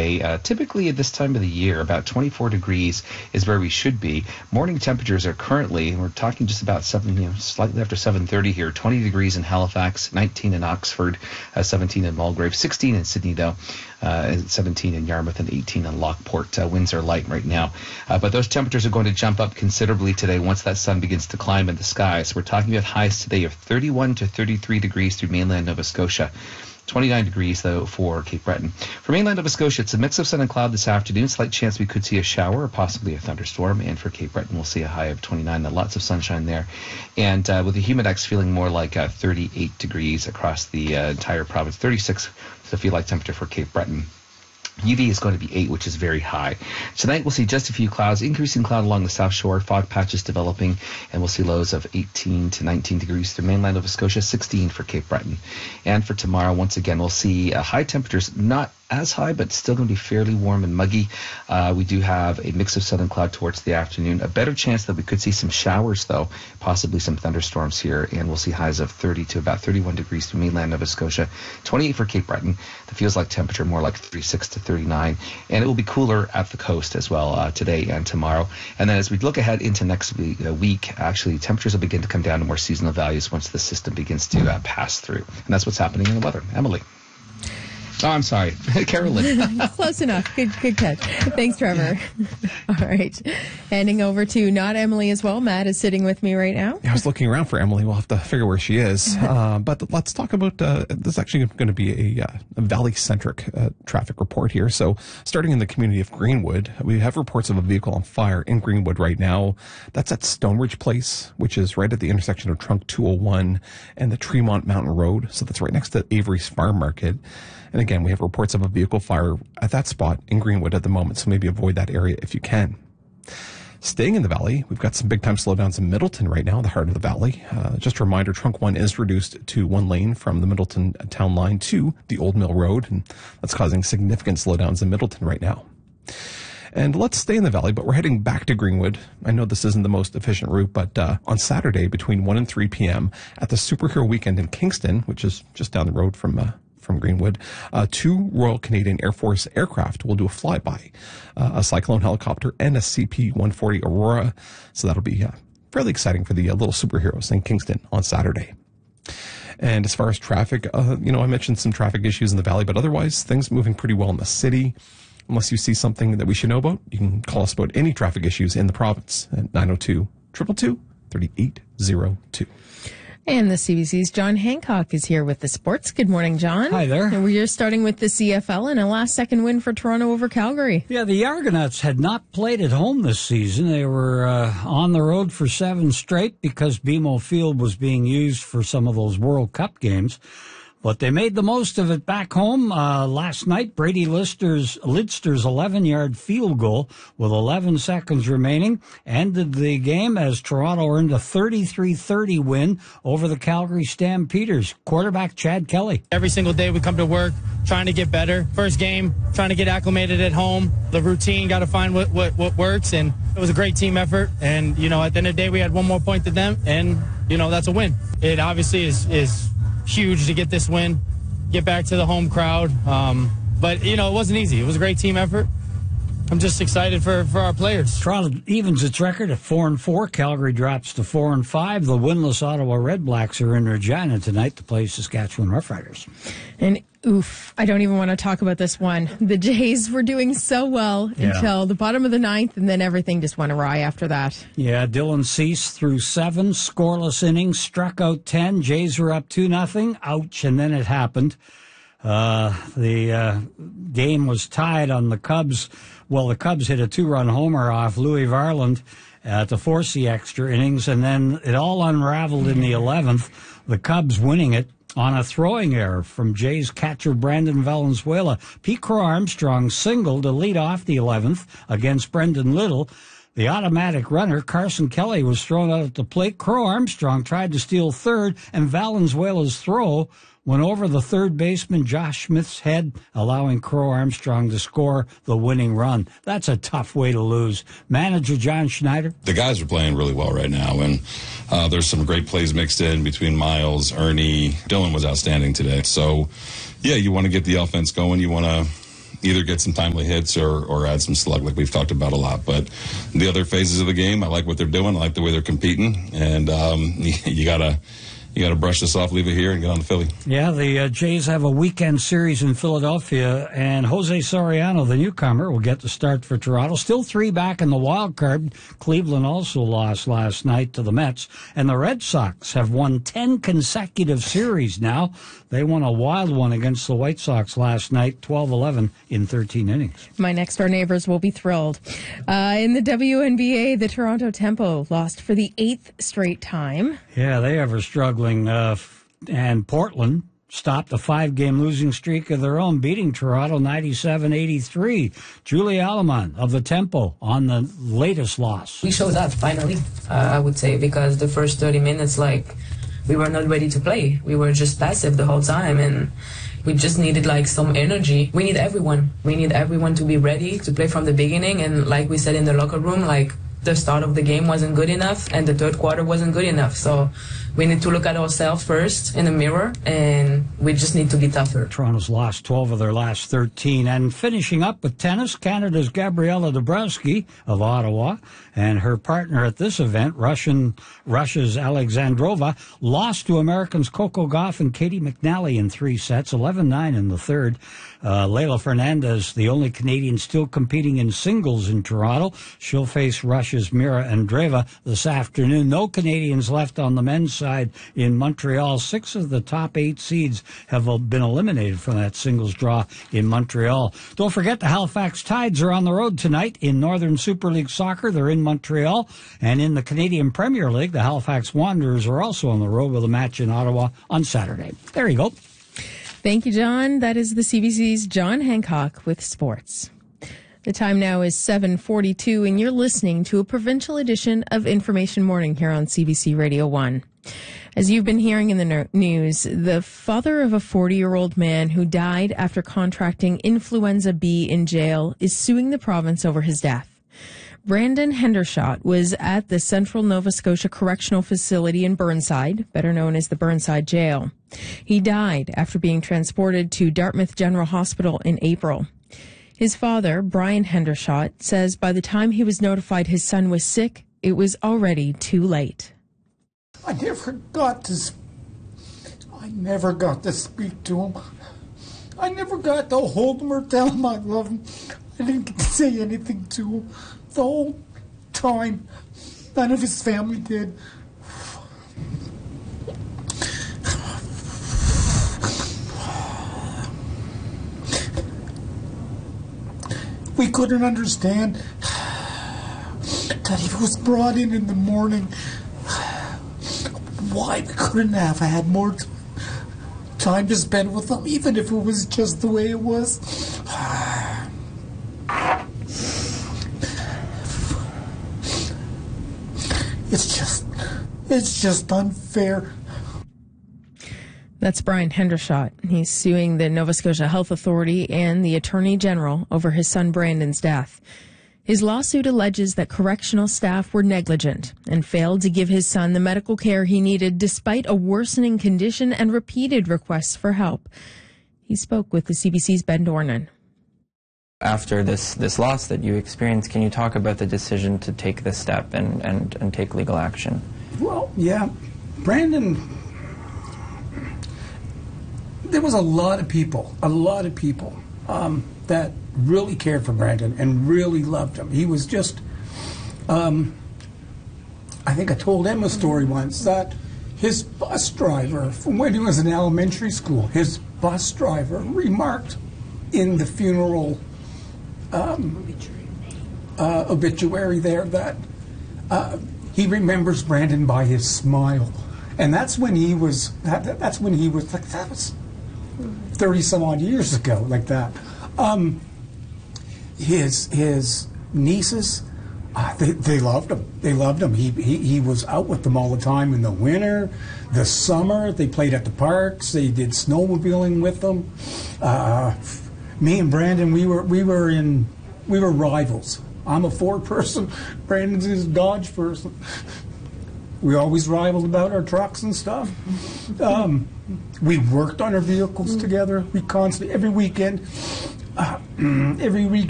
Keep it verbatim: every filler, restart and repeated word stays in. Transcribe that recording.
today. Uh, typically at this time of the year, about twenty-four degrees is where we should be. Morning temperatures are currently, we're talking just about seven, you know, slightly after seven thirty here, twenty degrees in Halifax, nineteen in Oxford, uh, seventeen in Mulgrave, sixteen in Sydney, though, uh, seventeen in Yarmouth, and eighteen in Lockport. Uh, winds are light right now. Uh, but those temperatures are going to jump up considerably today once that sun begins to climb in the sky. So we're talking about highs today of thirty-one to thirty-three degrees through mainland Nova Scotia. twenty-nine degrees, though, for Cape Breton. For mainland Nova Scotia, it's a mix of sun and cloud this afternoon. Slight chance we could see a shower or possibly a thunderstorm. And for Cape Breton, we'll see a high of twenty-nine. Lots of sunshine there. And uh, with the humidex feeling more like uh, thirty-eight degrees across the uh, entire province. thirty-six is the feel-like temperature for Cape Breton. U V is going to be eight, which is very high. Tonight, we'll see just a few clouds, increasing cloud along the south shore, fog patches developing, and we'll see lows of eighteen to nineteen degrees through mainland Nova Scotia, sixteen for Cape Breton. And for tomorrow, once again, we'll see uh, high temperatures, not as high, but still going to be fairly warm and muggy. Uh, we do have a mix of sun and cloud towards the afternoon. A better chance that we could see some showers, though, possibly some thunderstorms here, and we'll see highs of thirty to about thirty-one degrees through mainland Nova Scotia, twenty-eight for Cape Breton. The feels like temperature more like thirty-six to thirty-nine, and it will be cooler at the coast as well uh, today and tomorrow. And then as we look ahead into next week, uh, week, actually, temperatures will begin to come down to more seasonal values once the system begins to uh, pass through. And that's what's happening in the weather. Emily. Oh, I'm sorry. Carolyn. Close enough. Good good catch. Thanks, Trevor. All right. Handing over to not Emily as well. Matt is sitting with me right now. Yeah, I was looking around for Emily. We'll have to figure where she is. Uh, but let's talk about, uh, this is actually going to be a, uh, a valley-centric uh, traffic report here. So starting in the community of Greenwood, we have reports of a vehicle on fire in Greenwood right now. That's at Stonebridge Place, which is right at the intersection of Trunk two oh one and the Tremont Mountain Road. So that's right next to Avery's Farm Market. And again, we have reports of a vehicle fire at that spot in Greenwood at the moment, so maybe avoid that area if you can. Staying in the valley, we've got some big-time slowdowns in Middleton right now, the heart of the valley. Uh, just a reminder, Trunk one is reduced to one lane from the Middleton town line to the Old Mill Road, and that's causing significant slowdowns in Middleton right now. And let's stay in the valley, but we're heading back to Greenwood. I know this isn't the most efficient route, but uh, on Saturday between one and three p.m. at the Superhero Weekend in Kingston, which is just down the road from uh, from Greenwood, uh, two Royal Canadian Air Force aircraft will do a flyby, uh, a Cyclone helicopter and a C P one forty Aurora. So that'll be uh, fairly exciting for the uh, little superheroes in Kingston on Saturday. And as far as traffic, uh, you know, I mentioned some traffic issues in the valley, but otherwise things moving pretty well in the city. Unless you see something that we should know about, you can call us about any traffic issues in the province at nine oh two, two two two, three eight zero two. And the C B C's John Hancock is here with the sports. Good morning, John. Hi there. And we're starting with the C F L and a last-second win for Toronto over Calgary. Yeah, the Argonauts had not played at home this season. They were uh, on the road for seven straight because B M O Field was being used for some of those World Cup games. But they made the most of it back home uh, last night. Brady Lister's, Lidster's eleven-yard field goal with eleven seconds remaining ended the game as Toronto earned a thirty-three thirty win over the Calgary Stampeders. Quarterback Chad Kelly. Every single day we come to work trying to get better. First game, trying to get acclimated at home. The routine, got to find what, what, what works, and it was a great team effort. And, you know, at the end of the day, we had one more point than them, and, you know, that's a win. It obviously is is huge to get this win, get back to the home crowd. Um, but, you know, it wasn't easy. It was a great team effort. I'm just excited for, for our players. Toronto evens its record at four and four. Calgary drops to four and five. The winless Ottawa Redblacks are in Regina tonight to play Saskatchewan Roughriders. And oof, I don't even want to talk about this one. The Jays were doing so well yeah. until the bottom of the ninth, and then everything just went awry after that. Yeah, Dylan Cease threw seven scoreless innings, struck out ten. Jays were up two nothing. Ouch! And then it happened. Uh, the uh, game was tied on the Cubs. Well, the Cubs hit a two-run homer off Louis Varland uh, to force the extra innings, and then it all unraveled in the eleventh. The Cubs winning it on a throwing error from Jays catcher Brandon Valenzuela. Pete Crow Armstrong singled to lead off the eleventh against Brendan Little. The automatic runner, Carson Kelly, was thrown out at the plate. Crow Armstrong tried to steal third, and Valenzuela's throw went over the third baseman Josh Smith's head, allowing Crow Armstrong to score the winning run. That's a tough way to lose. Manager John Schneider. The guys are playing really well right now, and uh, there's some great plays mixed in between Miles, Ernie. Dylan was outstanding today. So, yeah, you want to get the offense going. You want to either get some timely hits or, or add some slug like we've talked about a lot. But the other phases of the game, I like what they're doing. I like the way they're competing. And um, you got to you got to brush this off, leave it here, and get on to Philly. Yeah, the uh, Jays have a weekend series in Philadelphia, and Jose Soriano, the newcomer, will get the start for Toronto. Still three back in the wild card. Cleveland also lost last night to the Mets, and the Red Sox have won ten consecutive series now. They won a wild one against the White Sox last night, twelve eleven in thirteen innings. My next-door neighbors will be thrilled. Uh, in the W N B A, the Toronto Tempo lost for the eighth straight time. Yeah, they ever struggling. Uh, and Portland stopped a five-game losing streak of their own, beating Toronto ninety-seven eighty-three. Julie Aleman of the Tempo on the latest loss. We showed up, finally, uh, I would say, because the first thirty minutes, like, we were not ready to play. We were just passive the whole time, and we just needed, like, some energy. We need everyone. We need everyone to be ready to play from the beginning, and like we said in the locker room, like, the start of the game wasn't good enough, and the third quarter wasn't good enough. So we need to look at ourselves first in the mirror, and we just need to be tougher. Toronto's lost twelve of their last thirteen. And finishing up with tennis, Canada's Gabriela Dabrowski of Ottawa and her partner at this event, Russian Russia's Alexandrova, lost to Americans Coco Gauff and Katie McNally in three sets, eleven nine in the third. Uh, Leylah Fernandez, the only Canadian still competing in singles in Toronto. She'll face Russia's Mira Andreeva this afternoon. No Canadians left on the men's side in Montreal. Six of the top eight seeds have been eliminated from that singles draw in Montreal. Don't forget the Halifax Tides are on the road tonight in Northern Super League Soccer. They're in Montreal. And in the Canadian Premier League, the Halifax Wanderers are also on the road with a match in Ottawa on Saturday. There you go. Thank you, John. That is the C B C's John Hancock with sports. The time now is seven forty-two, and you're listening to a provincial edition of Information Morning here on C B C Radio one. As you've been hearing in the news, the father of a forty-year-old man who died after contracting influenza B in jail is suing the province over his death. Brandon Hendershot was at the Central Nova Scotia Correctional Facility in Burnside, better known as the Burnside Jail. He died after being transported to Dartmouth General Hospital in April. His father, Brian Hendershot, says by the time he was notified his son was sick, it was already too late. I never got to, I never got to speak to him. I never got to hold him or tell him I love him. I didn't get to say anything to him the whole time. None of his family did. We couldn't understand that he was brought in in the morning. Why we couldn't have had more t- time to spend with him, even if it was just the way it was. It's just, it's just unfair. That's Brian Hendershot. He's suing the Nova Scotia Health Authority and the Attorney General over his son Brandon's death. His lawsuit alleges that correctional staff were negligent and failed to give his son the medical care he needed despite a worsening condition and repeated requests for help. He spoke with the C B C's Ben Dornan. After this, this loss that you experienced, can you talk about the decision to take this step and, and, and take legal action? Well, yeah, Brandon, there was a lot of people, a lot of people um, that really cared for Brandon and really loved him. He was just, um, I think I told Emma a story once that his bus driver, from when he was in elementary school, his bus driver remarked in the funeral um, uh, obituary there that uh, he remembers Brandon by his smile. And that's when he was, that, that's when he was, like, that was thirty some odd years ago, like that. Um, his his nieces, uh, they, they loved him. They loved him. He, he he was out with them all the time in the winter, the summer. They played at the parks. They did snowmobiling with them. Uh, me and Brandon, we were we were in we were rivals. I'm a Ford person. Brandon's a Dodge person. We always rivaled about our trucks and stuff. Um, we worked on our vehicles together. We constantly, every weekend, uh, every week